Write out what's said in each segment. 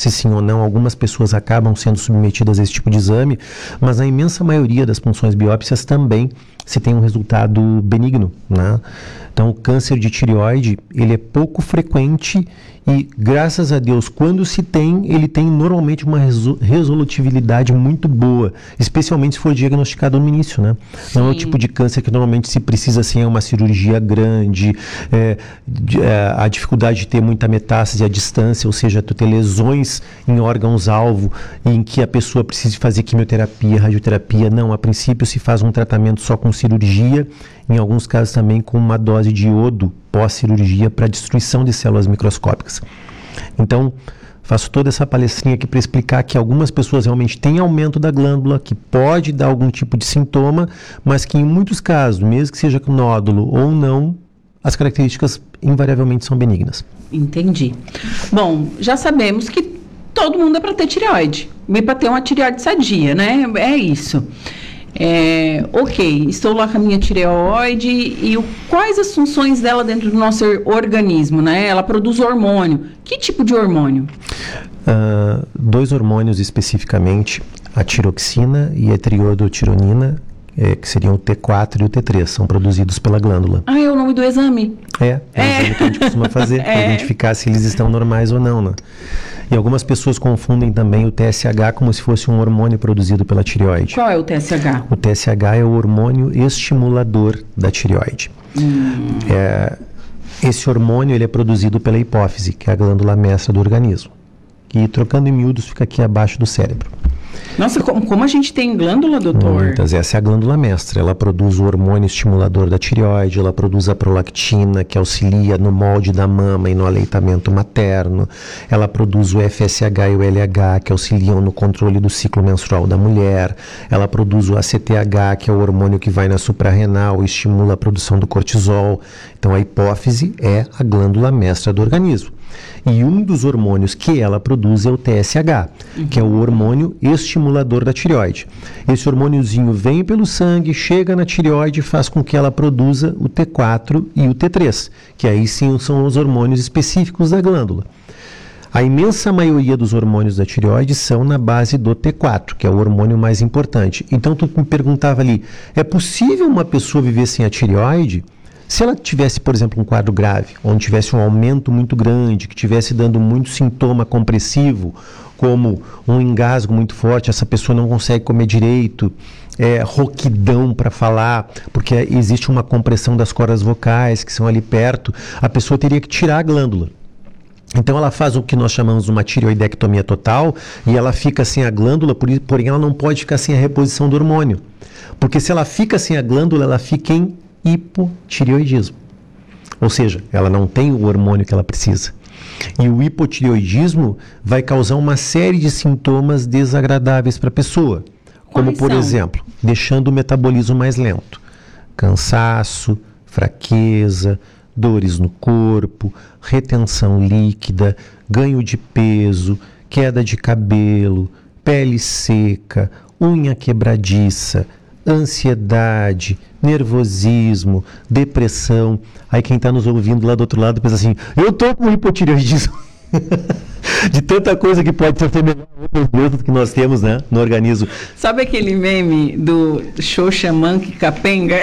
se sim ou não. Algumas pessoas acabam sendo submetidas a esse tipo de exame, mas a imensa maioria das punções biópsias também se tem um resultado benigno, né? Então, o câncer de tireoide, ele é pouco frequente e, graças a Deus, quando se tem, ele tem normalmente uma resolutibilidade muito boa, especialmente se for diagnosticado no início, né? Sim. Não é o tipo de câncer que normalmente se precisa, assim, uma cirurgia grande, a dificuldade de ter muita metástase à distância, ou seja, tu ter lesões em órgãos-alvo em que a pessoa precise fazer quimioterapia, radioterapia. Não, a princípio se faz um tratamento só com cirurgia, em alguns casos também com uma dose de iodo pós-cirurgia para destruição de células microscópicas. Então, faço toda essa palestrinha aqui para explicar que algumas pessoas realmente têm aumento da glândula, que pode dar algum tipo de sintoma, mas que em muitos casos, mesmo que seja com nódulo ou não, as características invariavelmente são benignas. Entendi. Bom, já sabemos que todo mundo é para ter tireoide, meio para ter uma tireoide sadia, né? É isso. Ok, estou lá com a minha tireoide e quais as funções dela dentro do nosso organismo, né? Ela produz hormônio. Que tipo de hormônio? 2 hormônios especificamente, a tiroxina e a triodotironina, que seriam o T4 e o T3, são produzidos pela glândula. É o nome do exame. É o exame que a gente costuma fazer, para identificar se eles estão normais ou não, né? E algumas pessoas confundem também o TSH como se fosse um hormônio produzido pela tireoide. Qual é o TSH? O TSH é o hormônio estimulador da tireoide. Esse hormônio ele é produzido pela hipófise, que é a glândula mestra do organismo. E trocando em miúdos, fica aqui abaixo do cérebro. Nossa, como a gente tem glândula, doutor? Muitas. Essa é a glândula mestra. Ela produz o hormônio estimulador da tireoide, ela produz a prolactina, que auxilia no molde da mama e no aleitamento materno. Ela produz o FSH e o LH, que auxiliam no controle do ciclo menstrual da mulher. Ela produz o ACTH, que é o hormônio que vai na suprarrenal e estimula a produção do cortisol. Então, a hipófise é a glândula mestra do organismo. E um dos hormônios que ela produz é o TSH, que é o hormônio estimulador da tireoide. Esse hormôniozinho vem pelo sangue, chega na tireoide e faz com que ela produza o T4 e o T3, que aí sim são os hormônios específicos da glândula. A imensa maioria dos hormônios da tireoide são na base do T4, que é o hormônio mais importante. Então, tu me perguntava ali, é possível uma pessoa viver sem a tireoide? Se ela tivesse, por exemplo, um quadro grave, onde tivesse um aumento muito grande, que tivesse dando muito sintoma compressivo, como um engasgo muito forte, essa pessoa não consegue comer direito, rouquidão para falar, porque existe uma compressão das cordas vocais que são ali perto, a pessoa teria que tirar a glândula. Então ela faz o que nós chamamos de uma tireoidectomia total e ela fica sem a glândula, porém ela não pode ficar sem a reposição do hormônio. Porque se ela fica sem a glândula, ela fica em hipotireoidismo. Ou seja, ela não tem o hormônio que ela precisa. E o hipotireoidismo vai causar uma série de sintomas desagradáveis para a pessoa. Como, por exemplo, deixando o metabolismo mais lento. Cansaço, fraqueza, dores no corpo, retenção líquida, ganho de peso, queda de cabelo, pele seca, unha quebradiça, ansiedade, nervosismo, depressão. Aí quem está nos ouvindo lá do outro lado pensa assim, eu estou com hipotireoidismo. De tanta coisa que pode ser melhor outras doenças que nós temos, né, no organismo. Sabe aquele meme do Xoxa Monkey Capenga?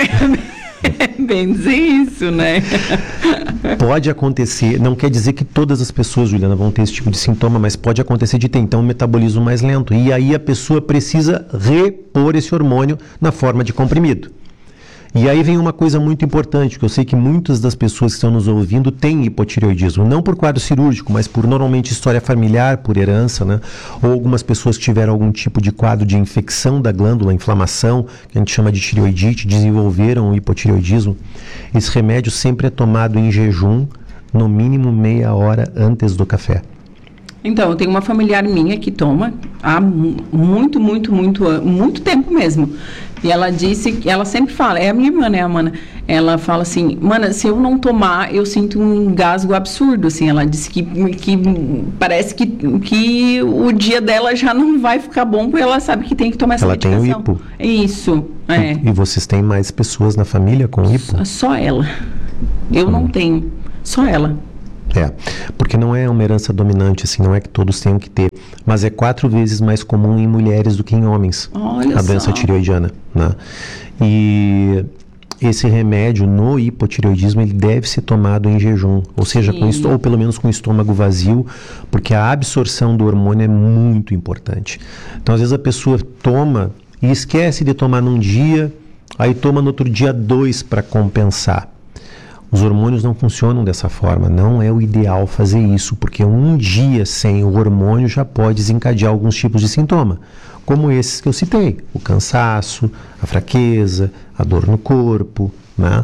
Bem dizer isso, né? Pode acontecer, não quer dizer que todas as pessoas, Juliana, vão ter esse tipo de sintoma, mas pode acontecer de ter, então, um metabolismo mais lento. E aí a pessoa precisa repor esse hormônio na forma de comprimido. E aí vem uma coisa muito importante, que eu sei que muitas das pessoas que estão nos ouvindo têm hipotireoidismo, não por quadro cirúrgico, mas por normalmente história familiar, por herança, né? Ou algumas pessoas que tiveram algum tipo de quadro de infecção da glândula, inflamação, que a gente chama de tireoidite, desenvolveram o hipotireoidismo. Esse remédio sempre é tomado em jejum, no mínimo meia hora antes do café. Então, eu tenho uma familiar minha que toma há muito tempo mesmo. E ela disse, que ela sempre fala, é a minha irmã, né, a Mana? Ela fala assim, Mana, se eu não tomar, eu sinto um engasgo absurdo, assim. Ela disse que parece que o dia dela já não vai ficar bom, porque ela sabe que tem que tomar essa medicação. Ela tem o hipo. Isso, é. E vocês têm mais pessoas na família com hipo? Só ela. Eu não tenho, só ela. Porque não é uma herança dominante, assim, não é que todos tenham que ter, mas é 4 vezes mais comum em mulheres do que em homens. Olha a doença só. tireoidiana, né? E esse remédio no hipotireoidismo ele deve ser tomado em jejum, ou seja, ou pelo menos com o estômago vazio, porque a absorção do hormônio é muito importante. Então, às vezes a pessoa toma e esquece de tomar num dia, aí toma no outro dia 2 para compensar. Os hormônios não funcionam dessa forma, não é o ideal fazer isso, porque um dia sem o hormônio já pode desencadear alguns tipos de sintoma, como esses que eu citei: o cansaço, a fraqueza, a dor no corpo, né?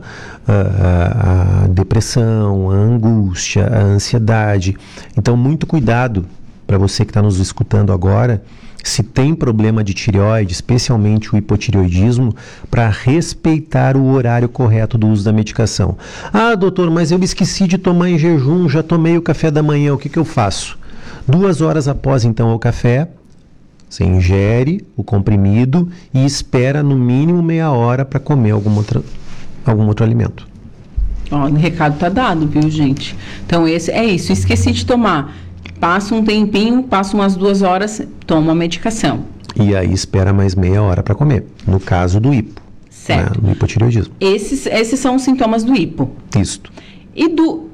a depressão, a angústia, a ansiedade. Então, muito cuidado para você que está nos escutando agora, se tem problema de tireoide, especialmente o hipotireoidismo, para respeitar o horário correto do uso da medicação. Ah, doutor, mas eu esqueci de tomar em jejum, já tomei o café da manhã, o que eu faço? 2 horas após, então, o café, você ingere o comprimido e espera no mínimo meia hora para comer algum outro alimento. Ó, o recado está dado, viu, gente? Então, é isso. Esqueci de tomar. Passa um tempinho, passa umas 2 horas, toma a medicação. E aí espera mais meia hora para comer, no caso do hipo. Certo. Né, no hipotireoidismo. Esses são os sintomas do hipo. Isto. E do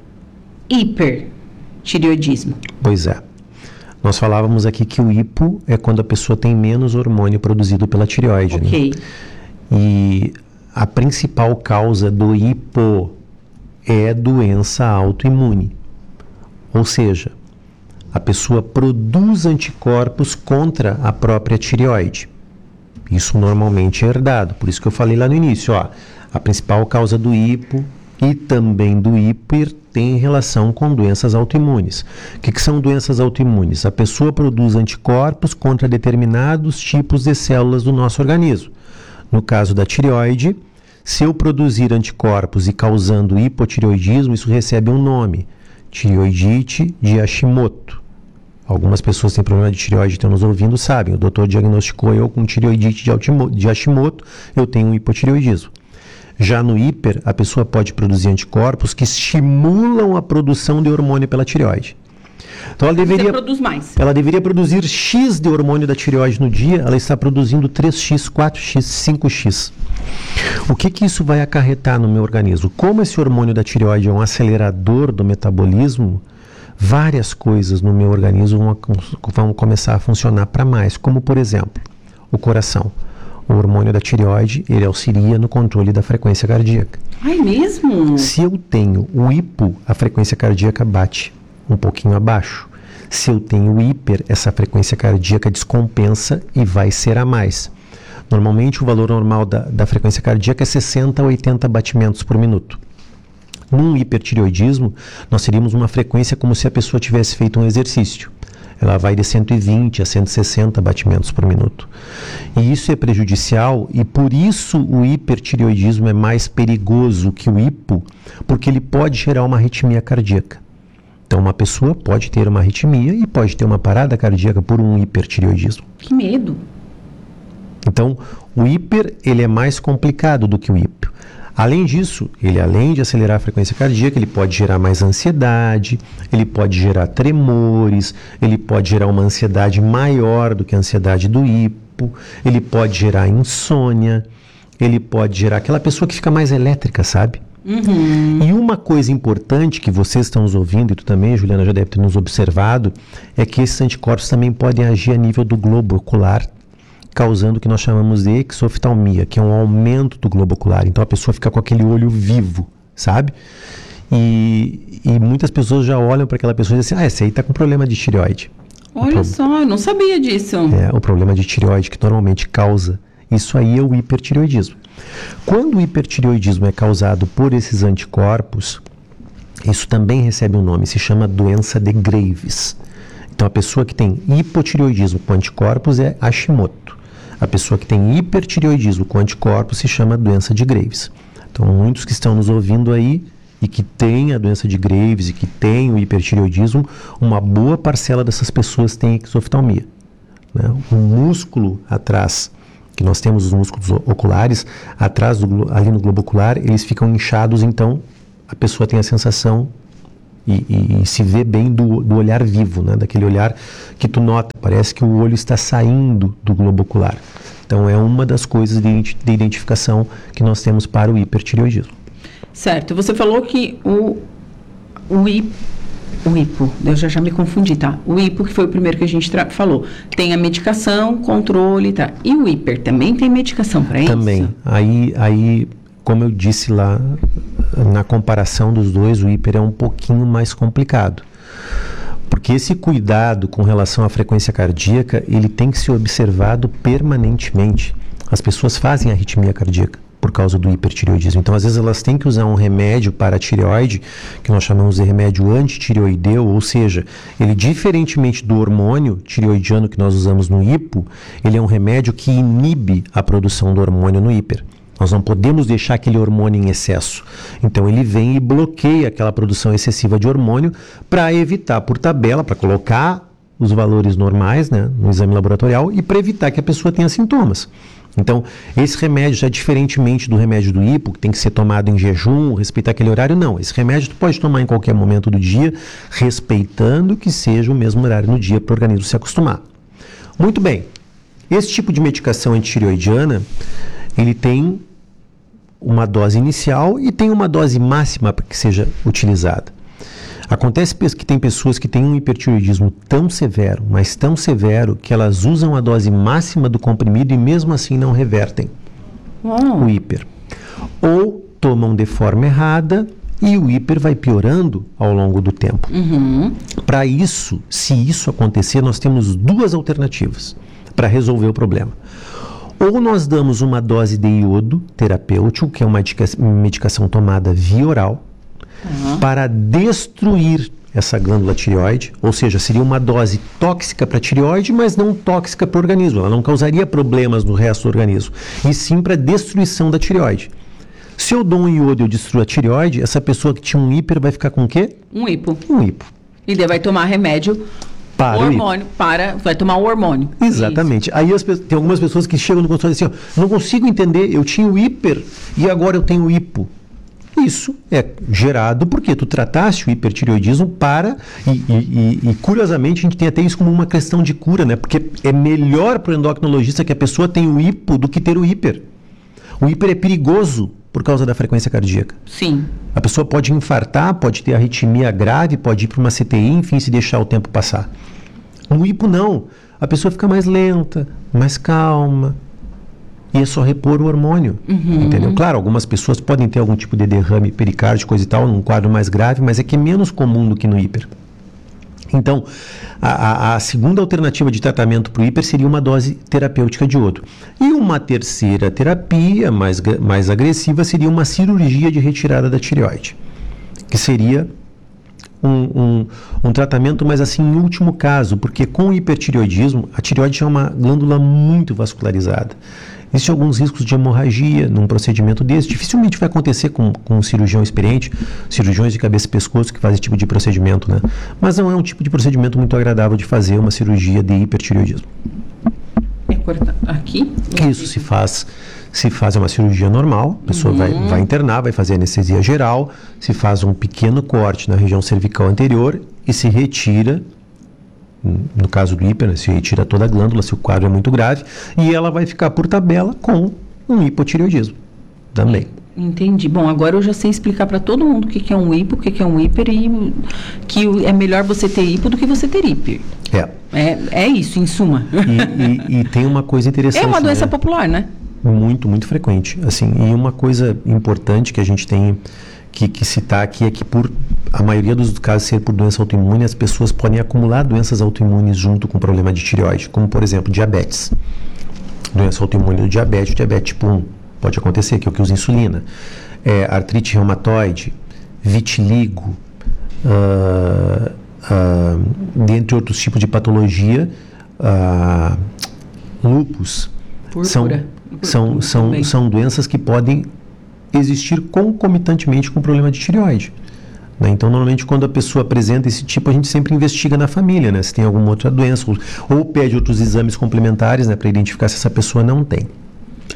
hipertireoidismo? Pois é. Nós falávamos aqui que o hipo é quando a pessoa tem menos hormônio produzido pela tireoide. Ok. Né? E a principal causa do hipo é doença autoimune. Ou seja, a pessoa produz anticorpos contra a própria tireoide. Isso normalmente é herdado. Por isso que eu falei lá no início, a principal causa do hipo e também do hiper tem relação com doenças autoimunes. O que são doenças autoimunes? A pessoa produz anticorpos contra determinados tipos de células do nosso organismo. No caso da tireoide, se eu produzir anticorpos e causando hipotireoidismo, isso recebe um nome: tireoidite de Hashimoto. Algumas pessoas têm problema de tireoide, estão nos ouvindo, sabem. O doutor diagnosticou eu com tireoidite de Hashimoto, eu tenho um hipotireoidismo. Já no hiper, a pessoa pode produzir anticorpos que estimulam a produção de hormônio pela tireoide. Então ela deveria produzir X de hormônio da tireoide no dia, ela está produzindo 3X, 4X, 5X. O que isso vai acarretar no meu organismo? Como esse hormônio da tireoide é um acelerador do metabolismo, várias coisas no meu organismo vão começar a funcionar para mais, como por exemplo, o coração. O hormônio da tireoide, ele auxilia no controle da frequência cardíaca. Ai, mesmo? Se eu tenho o hipo, a frequência cardíaca bate um pouquinho abaixo. Se eu tenho o hiper, essa frequência cardíaca descompensa e vai ser a mais. Normalmente o valor normal da frequência cardíaca é 60 a 80 batimentos por minuto. Num hipertireoidismo, nós teríamos uma frequência como se a pessoa tivesse feito um exercício. Ela vai de 120 a 160 batimentos por minuto. E isso é prejudicial e por isso o hipertireoidismo é mais perigoso que o hipo, porque ele pode gerar uma arritmia cardíaca. Então uma pessoa pode ter uma arritmia e pode ter uma parada cardíaca por um hipertireoidismo. Que medo! Então o hiper ele é mais complicado do que o hipo. Além disso, ele além de acelerar a frequência cardíaca, ele pode gerar mais ansiedade, ele pode gerar tremores, ele pode gerar uma ansiedade maior do que a ansiedade do hipo, ele pode gerar insônia, ele pode gerar aquela pessoa que fica mais elétrica, sabe? Uhum. E uma coisa importante que vocês estão nos ouvindo, e tu também, Juliana, já deve ter nos observado, é que esses anticorpos também podem agir a nível do globo ocular, causando o que nós chamamos de exoftalmia, que é um aumento do globo ocular. Então a pessoa fica com aquele olho vivo, sabe? E muitas pessoas já olham para aquela pessoa e dizem assim, esse aí está com problema de tireoide. Olha só, eu não sabia disso. O problema de tireoide que normalmente causa isso aí é o hipertireoidismo. Quando o hipertireoidismo é causado por esses anticorpos, isso também recebe um nome, se chama doença de Graves. Então a pessoa que tem hipotireoidismo com anticorpos é Hashimoto. A pessoa que tem hipertireoidismo com anticorpos se chama doença de Graves. Então muitos que estão nos ouvindo aí e que têm a doença de Graves e que têm o hipertireoidismo, uma boa parcela dessas pessoas tem exoftalmia. Né? O músculo atrás, que nós temos os músculos oculares, atrás ali no globo ocular, eles ficam inchados, então a pessoa tem a sensação e se vê bem do olhar vivo, né? Daquele olhar que tu nota, parece que o olho está saindo do globo ocular. Então é uma das coisas de identificação que nós temos para o hipertireoidismo. Certo, você falou que o hipo, eu já me confundi, tá? O hipo, que foi o primeiro que a gente falou, tem a medicação, controle, tá? E o hiper também tem medicação para isso? Também. Aí, como eu disse lá, na comparação dos dois, o hiper é um pouquinho mais complicado. Porque esse cuidado com relação à frequência cardíaca, ele tem que ser observado permanentemente. As pessoas fazem arritmia cardíaca por causa do hipertireoidismo. Então, às vezes, elas têm que usar um remédio para a tireoide, que nós chamamos de remédio antitireoideu, ou seja, ele, diferentemente do hormônio tireoidiano que nós usamos no hipo, ele é um remédio que inibe a produção do hormônio no hiper. Nós não podemos deixar aquele hormônio em excesso. Então, ele vem e bloqueia aquela produção excessiva de hormônio para evitar, por tabela, para colocar os valores normais, né, no exame laboratorial e para evitar que a pessoa tenha sintomas. Então, esse remédio, já diferentemente do remédio do hipo, que tem que ser tomado em jejum, respeitar aquele horário, não. Esse remédio tu pode tomar em qualquer momento do dia, respeitando que seja o mesmo horário no dia para o organismo se acostumar. Muito bem. Esse tipo de medicação antitireoidiana, ele tem uma dose inicial e tem uma dose máxima para que seja utilizada. Acontece que tem pessoas que têm um hipertireoidismo tão severo, mas tão severo, que elas usam a dose máxima do comprimido e mesmo assim não revertem o hiper. Ou tomam de forma errada e o hiper vai piorando ao longo do tempo. Para isso, se isso acontecer, nós temos duas alternativas para resolver o problema. Ou nós damos uma dose de iodo terapêutico, que é uma medicação tomada via oral, para destruir essa glândula tireoide, ou seja, seria uma dose tóxica para a tireoide, mas não tóxica para o organismo, ela não causaria problemas no resto do organismo, e sim para a destruição da tireoide. Se eu dou um iodo e eu destruo a tireoide, essa pessoa que tinha um hiper vai ficar com o quê? Um hipo. Um hipo. E daí vai tomar remédio para hormônio, vai tomar o hormônio. Exatamente. Isso. Aí tem algumas pessoas que chegam no consultório e dizem assim, não consigo entender, eu tinha o hiper e agora eu tenho o hipo. Isso é gerado porque tu trataste o hipertireoidismo e curiosamente a gente tem até isso como uma questão de cura, né? Porque é melhor para o endocrinologista que a pessoa tenha o hipo do que ter o hiper. O hiper é perigoso por causa da frequência cardíaca. Sim. A pessoa pode infartar, pode ter arritmia grave, pode ir para uma CTI, enfim, se deixar o tempo passar. No hipo não. A pessoa fica mais lenta, mais calma. E é só repor o hormônio, entendeu? Claro, algumas pessoas podem ter algum tipo de derrame pericárdio, coisa e tal, num quadro mais grave, mas é que é menos comum do que no hiper. Então, a segunda alternativa de tratamento para o hiper seria uma dose terapêutica de iodo. E uma terceira terapia, mais agressiva, seria uma cirurgia de retirada da tireoide, que seria um tratamento, mas assim, em último caso, porque com o hipertireoidismo, a tireoide é uma glândula muito vascularizada. Existem alguns riscos de hemorragia num procedimento desse. Dificilmente vai acontecer com um cirurgião experiente, cirurgiões de cabeça e pescoço que fazem esse tipo de procedimento, né? Mas não é um tipo de procedimento muito agradável de fazer uma cirurgia de hipertireoidismo. É cortar aqui? Isso se faz uma cirurgia normal, a pessoa vai internar, vai fazer anestesia geral, se faz um pequeno corte na região cervical anterior e se retira. No caso do hiper, né, se retira toda a glândula, se o quadro é muito grave, e ela vai ficar por tabela com um hipotireoidismo também. Entendi. Bom, agora eu já sei explicar para todo mundo o que é um hipo, o que é um hiper e que é melhor você ter hipo do que você ter hiper. É isso, em suma. E tem uma coisa interessante. É uma doença né? popular, né? Muito, muito frequente. Assim, e uma coisa importante que a gente tem que citar aqui é que por a maioria dos casos ser por doença autoimune, as pessoas podem acumular doenças autoimunes junto com problema de tireoide, como por exemplo diabetes. Doença autoimune do diabetes tipo 1, pode acontecer, que é o que usa insulina. Artrite reumatoide, vitiligo, dentre outros tipos de patologia, lúpus. São doenças que podem existir concomitantemente com o problema de tireoide. Né? Então, normalmente, quando a pessoa apresenta esse tipo, a gente sempre investiga na família, né? Se tem alguma outra doença, ou pede outros exames complementares, né, para identificar se essa pessoa não tem.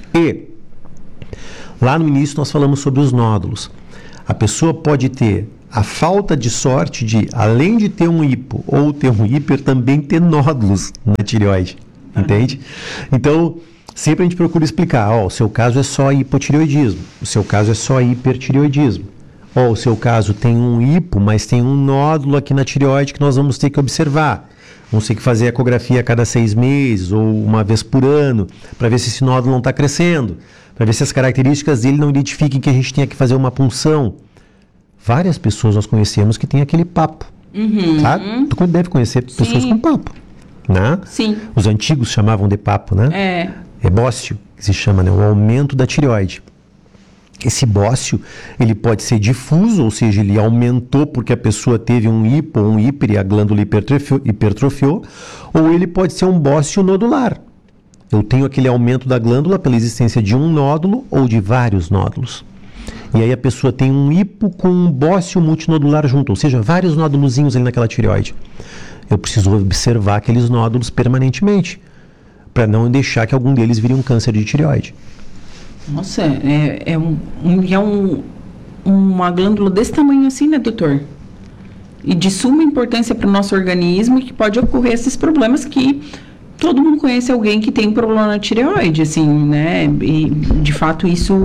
E, lá no início, nós falamos sobre os nódulos. A pessoa pode ter a falta de sorte de, além de ter um hipo ou ter um hiper, também ter nódulos na tireoide, entende? Então, sempre a gente procura explicar, o seu caso é só hipotireoidismo, o seu caso é só hipertireoidismo, o seu caso tem um hipo, mas tem um nódulo aqui na tireoide que nós vamos ter que observar. Vamos ter que fazer ecografia a cada 6 meses ou uma vez por ano, para ver se esse nódulo não está crescendo, para ver se as características dele não identifiquem que a gente tenha que fazer uma punção. Várias pessoas nós conhecemos que tem aquele papo, sabe? Tu deve conhecer pessoas com papo, né? Sim. Os antigos chamavam de papo, né? É bócio, que se chama, né? O aumento da tireoide. Esse bócio, ele pode ser difuso, ou seja, ele aumentou porque a pessoa teve um hipo ou um hiper e a glândula hipertrofiou, ou ele pode ser um bócio nodular. Eu tenho aquele aumento da glândula pela existência de um nódulo ou de vários nódulos. E aí a pessoa tem um hipo com um bócio multinodular junto, ou seja, vários nódulozinhos ali naquela tireoide. Eu preciso observar aqueles nódulos permanentemente, para não deixar que algum deles vire um câncer de tireoide. Nossa, uma glândula desse tamanho assim, né, doutor? E de suma importância para o nosso organismo, e que pode ocorrer esses problemas que todo mundo conhece alguém que tem problema na tireoide, assim, né? E, de fato, isso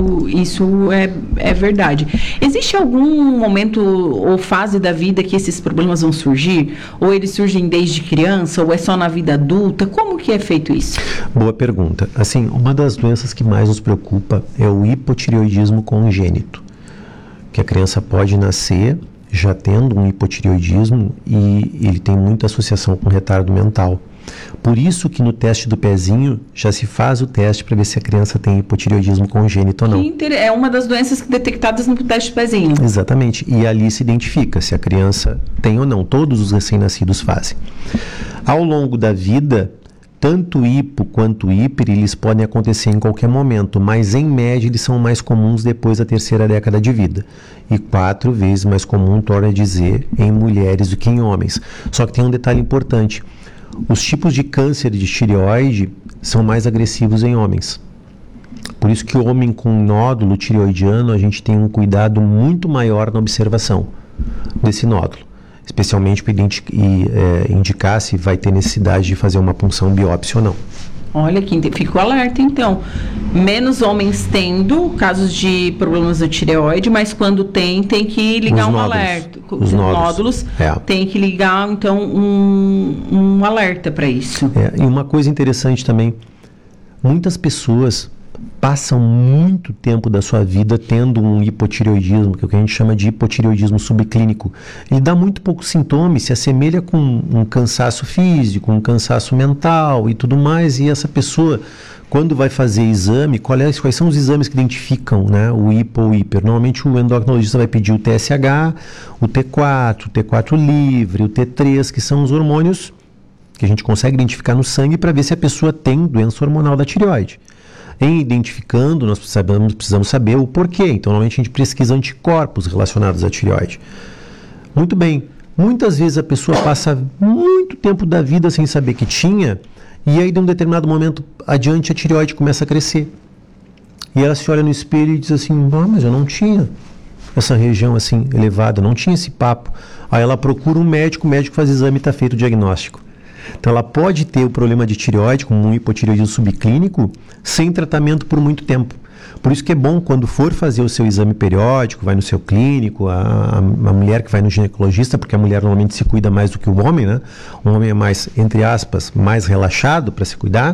é verdade. Existe algum momento ou fase da vida que esses problemas vão surgir? Ou eles surgem desde criança? Ou é só na vida adulta? Como que é feito isso? Boa pergunta. Assim, uma das doenças que mais nos preocupa é o hipotireoidismo congênito, que a criança pode nascer já tendo um hipotireoidismo e ele tem muita associação com retardo mental. Por isso que no teste do pezinho já se faz o teste para ver se a criança tem hipotireoidismo congênito ou não. É uma das doenças detectadas no teste do pezinho. Exatamente. E ali se identifica se a criança tem ou não. Todos os recém-nascidos fazem. Ao longo da vida, tanto hipo quanto hiper, eles podem acontecer em qualquer momento, mas em média eles são mais comuns depois da 3ª década de vida. E 4 vezes mais comum, torna a dizer, em mulheres do que em homens. Só que tem um detalhe importante. Os tipos de câncer de tireoide são mais agressivos em homens. Por isso que o homem com nódulo tireoidiano, a gente tem um cuidado muito maior na observação desse nódulo. Especialmente para indicar se vai ter necessidade de fazer uma punção biópsia ou não. Olha, fico alerta então. Menos homens tendo casos de problemas da tireoide, mas quando tem que ligar um alerta. Os nódulos. Tem que ligar então um alerta para isso. E uma coisa interessante também, muitas pessoas passam muito tempo da sua vida tendo um hipotireoidismo, que é o que a gente chama de hipotireoidismo subclínico. Ele dá muito pouco sintoma, se assemelha com um cansaço físico, um cansaço mental e tudo mais, e essa pessoa, quando vai fazer exame, quais são os exames que identificam, né, o hipo ou o hiper? Normalmente o endocrinologista vai pedir o TSH, o T4, o T4 livre, o T3, que são os hormônios que a gente consegue identificar no sangue para ver se a pessoa tem doença hormonal da tireoide. Em identificando, nós precisamos saber o porquê. Então, normalmente a gente pesquisa anticorpos relacionados à tireoide. Muito bem. Muitas vezes a pessoa passa muito tempo da vida sem saber que tinha, e aí, de um determinado momento adiante, a tireoide começa a crescer. E ela se olha no espelho e diz assim, mas eu não tinha essa região assim elevada, não tinha esse papo. Aí ela procura um médico, o médico faz exame e está feito o diagnóstico. Então ela pode ter o problema de tireoide, como um hipotireoidismo subclínico, sem tratamento por muito tempo. Por isso que é bom, quando for fazer o seu exame periódico, vai no seu clínico, a mulher que vai no ginecologista, porque a mulher normalmente se cuida mais do que o homem, né? O homem é mais, entre aspas, mais relaxado para se cuidar.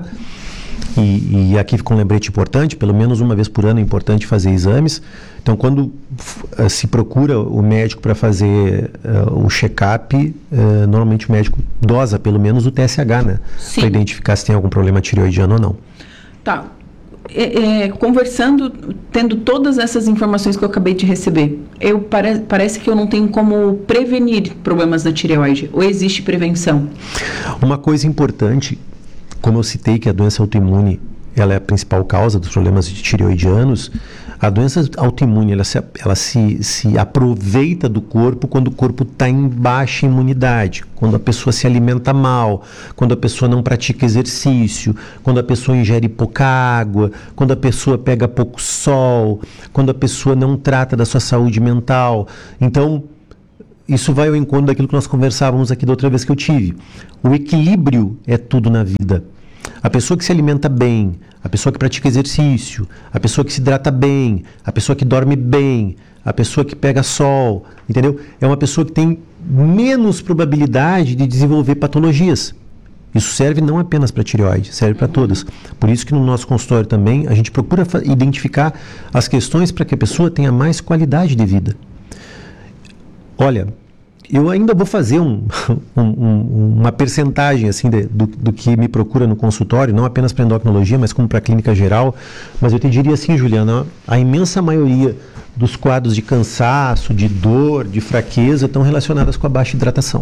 E aqui fica um lembrete importante, pelo menos uma vez por ano é importante fazer exames. Então, quando se procura o médico para fazer o check-up, normalmente o médico dosa pelo menos o TSH, né? Para identificar se tem algum problema tireoidiano ou não. Tá. Conversando, tendo todas essas informações que eu acabei de receber, parece que eu não tenho como prevenir problemas da tireoide, ou existe prevenção? Uma coisa importante, como eu citei que a doença autoimune ela é a principal causa dos problemas tireoidianos, a doença autoimune ela se aproveita do corpo quando o corpo está em baixa imunidade, quando a pessoa se alimenta mal, quando a pessoa não pratica exercício, quando a pessoa ingere pouca água, quando a pessoa pega pouco sol, quando a pessoa não trata da sua saúde mental. Então, isso vai ao encontro daquilo que nós conversávamos aqui da outra vez que eu tive. O equilíbrio é tudo na vida. A pessoa que se alimenta bem, a pessoa que pratica exercício, a pessoa que se hidrata bem, a pessoa que dorme bem, a pessoa que pega sol, entendeu? É uma pessoa que tem menos probabilidade de desenvolver patologias. Isso serve não apenas para a tireoide, serve para todas. Por isso que no nosso consultório também a gente procura identificar as questões para que a pessoa tenha mais qualidade de vida. Olha, eu ainda vou fazer uma percentagem assim do que me procura no consultório, não apenas para endocrinologia, mas como para a clínica geral. Mas eu te diria assim, Juliana, a imensa maioria dos quadros de cansaço, de dor, de fraqueza estão relacionadas com a baixa hidratação.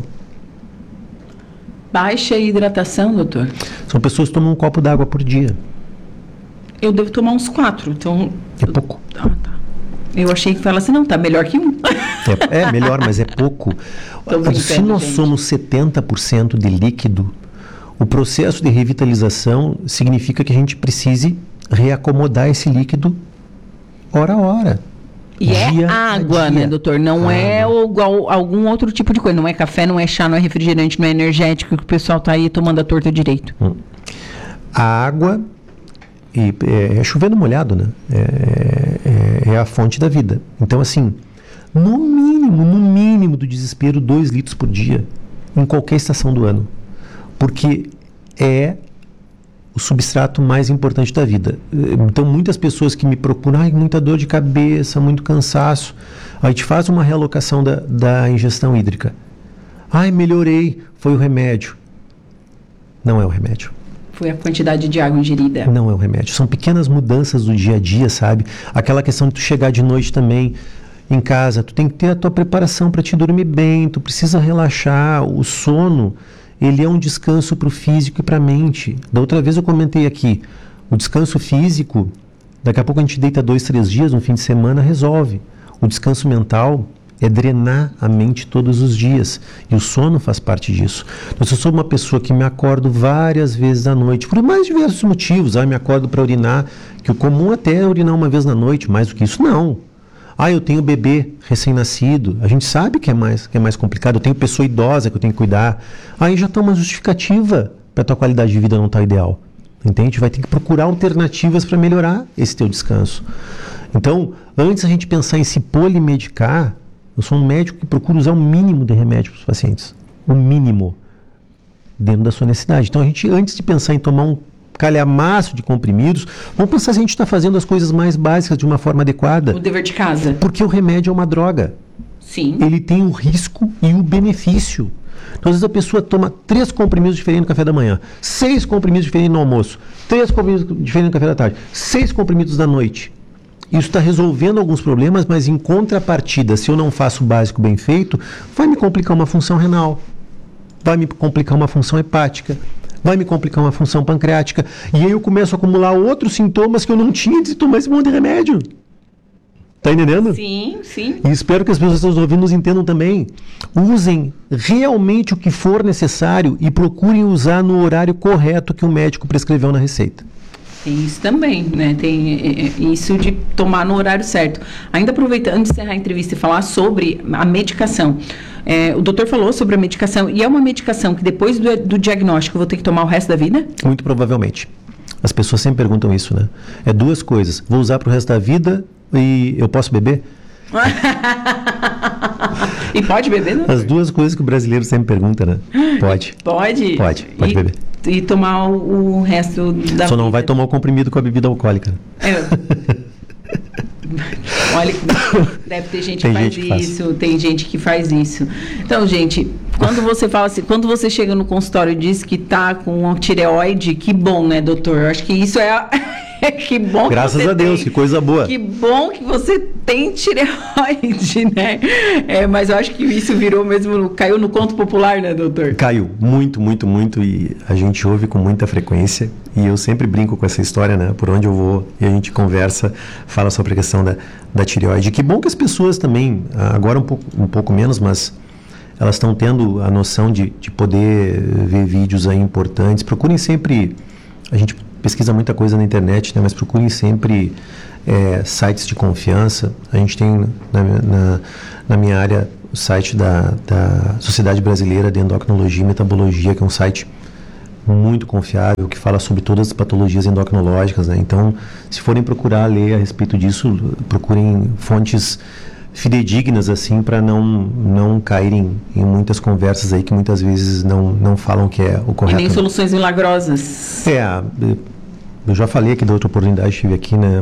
Baixa hidratação, doutor? São pessoas que tomam um copo d'água por dia. Eu devo tomar uns 4, então... É pouco. Ah, tá. Eu achei que fala assim, não, tá melhor que um. É melhor, mas é pouco. Se nós somos 70% de líquido, o processo de revitalização significa que a gente precise reacomodar esse líquido hora a hora. E é água, né, doutor? Não é igual algum outro tipo de coisa. Não é café, não é chá, não é refrigerante, não é energético que o pessoal tá aí tomando a torta direito. A água, é chovendo molhado, né? É a fonte da vida. Então, assim, no mínimo do desespero, 2 litros por dia, em qualquer estação do ano. Porque é o substrato mais importante da vida. Então, muitas pessoas que me procuram, muita dor de cabeça, muito cansaço, a gente faz uma realocação da ingestão hídrica. Melhorei, foi o remédio. Não é o remédio. Foi a quantidade de água ingerida. Não é o remédio. São pequenas mudanças do dia a dia, sabe? Aquela questão de tu chegar de noite também em casa, tu tem que ter a tua preparação para te dormir bem, tu precisa relaxar. O sono, ele é um descanso para o físico e para a mente. Da outra vez eu comentei aqui, o descanso físico, daqui a pouco a gente deita 2, 3 dias, um fim de semana, resolve. O descanso mental é drenar a mente todos os dias. E o sono faz parte disso. Então, se eu sou uma pessoa que me acordo várias vezes à noite, por mais diversos motivos, me acordo para urinar, que o comum até é urinar uma vez na noite, mais do que isso, não. Eu tenho bebê recém-nascido, a gente sabe que é mais complicado, eu tenho pessoa idosa que eu tenho que cuidar. Aí já está uma justificativa para a tua qualidade de vida não estar ideal. Entende? Vai ter que procurar alternativas para melhorar esse teu descanso. Então, antes a gente pensar em se polimedicar, eu sou um médico que procura usar o mínimo de remédio para os pacientes. O mínimo. Dentro da sua necessidade. Então, a gente, antes de pensar em tomar um calhamaço de comprimidos, vamos pensar se a gente está fazendo as coisas mais básicas de uma forma adequada. O dever de casa. Porque o remédio é uma droga. Sim. Ele tem o risco e o benefício. Então, às vezes a pessoa toma 3 comprimidos diferentes no café da manhã, 6 comprimidos diferentes no almoço, 3 comprimidos diferentes no café da tarde, 6 comprimidos da noite. Isso está resolvendo alguns problemas, mas em contrapartida, se eu não faço o básico bem feito, vai me complicar uma função renal, vai me complicar uma função hepática, vai me complicar uma função pancreática, e aí eu começo a acumular outros sintomas que eu não tinha de tomar esse monte de remédio. Tá entendendo? Sim, sim. E espero que as pessoas que estão ouvindo nos entendam também. Usem realmente o que for necessário e procurem usar no horário correto que o médico prescreveu na receita. Tem isso também, né? Tem isso de tomar no horário certo. Ainda aproveitando de encerrar a entrevista e falar sobre a medicação. O doutor falou sobre a medicação, e é uma medicação que depois do diagnóstico eu vou ter que tomar o resto da vida? Muito provavelmente. As pessoas sempre perguntam isso, né? É 2 coisas. Vou usar para o resto da vida e eu posso beber? E pode beber, não? As 2 coisas que o brasileiro sempre pergunta, né? Pode. Pode? Pode beber. E tomar o resto da vida. Só não vai tomar o comprimido com a bebida alcoólica. Olha, deve ter gente que faz isso, tem gente que faz isso. Então, gente, quando você fala assim, quando você chega no consultório e diz que tá com tireoide, que bom, né, doutor? Eu acho que isso que bom. Graças a Deus, que coisa boa. Que bom que você tem tireoide, né? Mas eu acho que isso virou mesmo, caiu no conto popular, né, doutor? Caiu, muito, muito, muito, e a gente ouve com muita frequência, e eu sempre brinco com essa história, né? Por onde eu vou, e a gente conversa, fala sobre a questão da tireoide. Que bom que as pessoas também, agora um pouco menos, mas elas estão tendo a noção de poder ver vídeos aí importantes. Procurem sempre, a gente pesquisa muita coisa na internet, né? Mas procurem sempre sites de confiança. A gente tem na minha área o site da Sociedade Brasileira de Endocrinologia e Metabologia, que é um site muito confiável, que fala sobre todas as patologias endocrinológicas, né? Então, se forem procurar ler a respeito disso, procurem fontes fidedignas, assim, para não caírem em muitas conversas aí que muitas vezes não falam que é o correto. E nem soluções milagrosas. Eu já falei aqui da outra oportunidade que tive aqui, né?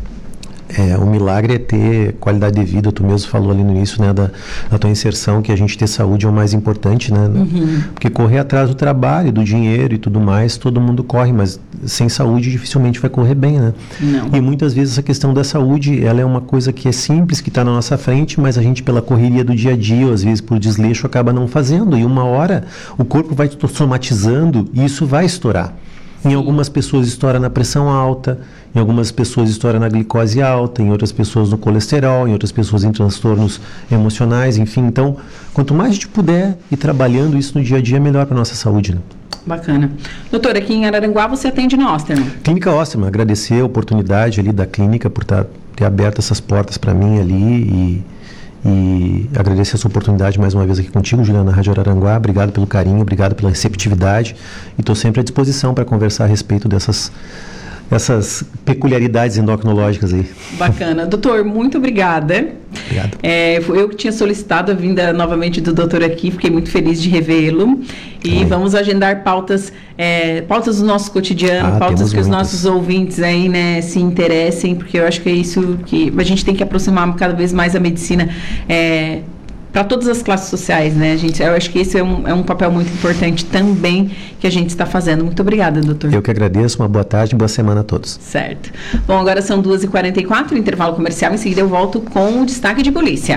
O milagre é ter qualidade de vida. Tu mesmo falou ali no início, né, da tua inserção, que a gente ter saúde é o mais importante, né? Porque correr atrás do trabalho, do dinheiro e tudo mais, todo mundo corre, mas sem saúde dificilmente vai correr bem, né? Não. E muitas vezes essa questão da saúde, ela é uma coisa que é simples, que está na nossa frente, mas a gente, pela correria do dia a dia, ou às vezes por desleixo, acaba não fazendo. E uma hora o corpo vai somatizando e isso vai estourar. Em algumas pessoas estoura na pressão alta, em algumas pessoas estoura na glicose alta, em outras pessoas no colesterol, em outras pessoas em transtornos emocionais, enfim. Então, quanto mais a gente puder ir trabalhando isso no dia a dia, melhor para a nossa saúde, né? Bacana. Doutor, aqui em Araranguá você atende na Osterman. Clínica Osterman, agradecer a oportunidade ali da clínica por ter aberto essas portas para mim ali e agradecer essa oportunidade mais uma vez aqui contigo, Juliana, na Rádio Araranguá. Obrigado pelo carinho, obrigado pela receptividade e estou sempre à disposição para conversar a respeito dessas peculiaridades endocrinológicas aí. Bacana. Doutor, muito obrigada. Obrigado. Eu que tinha solicitado a vinda novamente do doutor aqui, fiquei muito feliz de revê-lo. E vamos agendar pautas do nosso cotidiano, pautas que os nossos ouvintes aí, né, se interessem, porque eu acho que é isso que a gente tem que aproximar cada vez mais a medicina para todas as classes sociais, né, gente? Eu acho que esse é um papel muito importante também que a gente está fazendo. Muito obrigada, doutor. Eu que agradeço, uma boa tarde e boa semana a todos. Certo. Bom, agora são 2h44, intervalo comercial, em seguida eu volto com o destaque de polícia.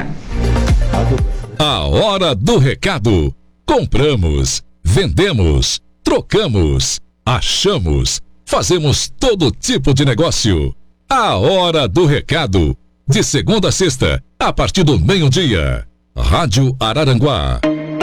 A hora do recado. Compramos, vendemos, trocamos, achamos, fazemos todo tipo de negócio. A hora do recado. De segunda a sexta, a partir do meio-dia. Rádio Araranguá.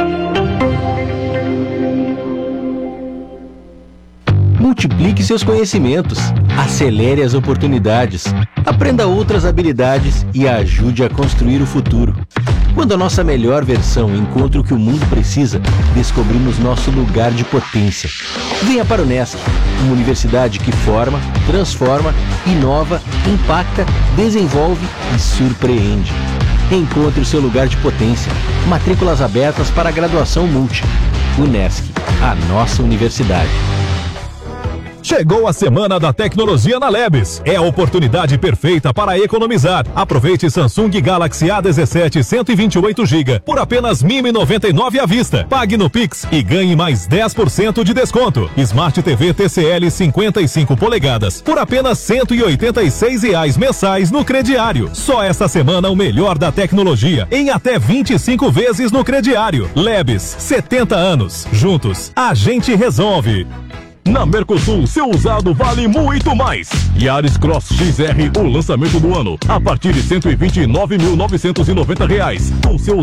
Multiplique seus conhecimentos, acelere as oportunidades, aprenda outras habilidades e ajude a construir o futuro. Quando a nossa melhor versão encontra o que o mundo precisa, descobrimos nosso lugar de potência. Venha para o Unesc, uma universidade que forma, transforma, inova, impacta, desenvolve e surpreende. Encontre o seu lugar de potência. Matrículas abertas para a graduação multi. Unesc, a nossa universidade. Chegou a Semana da Tecnologia na Lebes. É a oportunidade perfeita para economizar. Aproveite Samsung Galaxy A17 128GB por apenas R$ 1.099 à vista. Pague no Pix e ganhe mais 10% de desconto. Smart TV TCL 55 polegadas por apenas R$ 186 mensais no crediário. Só esta semana o melhor da tecnologia em até 25 vezes no crediário. Lebes, 70 anos. Juntos, a gente resolve. Na Mercosul, seu usado vale muito mais. Yaris Cross XR, o lançamento do ano, a partir de R$ 129.990. Com seu